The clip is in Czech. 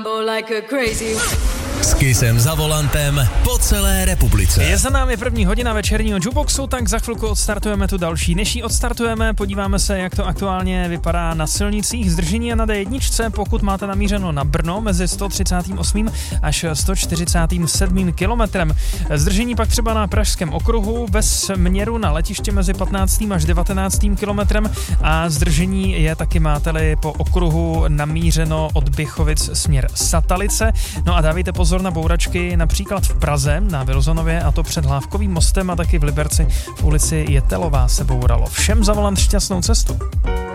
S Kissem za volantem po celé republice. Je za námi první hodina večerního Juboxu, tak za chvilku odstartujeme tu další. Než ji odstartujeme, podíváme se, jak to aktuálně vypadá na silnicích. Zdržení je na D1, pokud máte namířeno na Brno mezi 138. až 147. kilometrem. Zdržení pak třeba na Pražském okruhu ve směru na letiště mezi 15. až 19. kilometrem a zdržení je taky, máte-li po okruhu namířeno od Běchovic směr Satalice. No a dávejte pozor na bouračky například v Praze na Vilzonově, a to před Hlávkovým mostem, a taky v Liberci v ulici Jetelová se bouralo. Všem za volant šťastnou cestu.